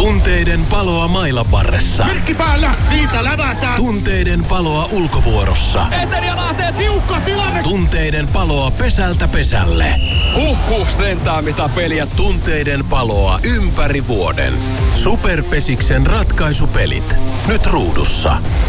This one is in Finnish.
Tunteiden paloa mailan varressa. Virkki päällä, siitä lävätään. Tunteiden paloa ulkovuorossa. Eteri lähtee tiukka tilanne. Tunteiden paloa pesältä pesälle. Sentään mitä peliä. Tunteiden paloa ympäri vuoden. Superpesiksen ratkaisupelit. Nyt ruudussa.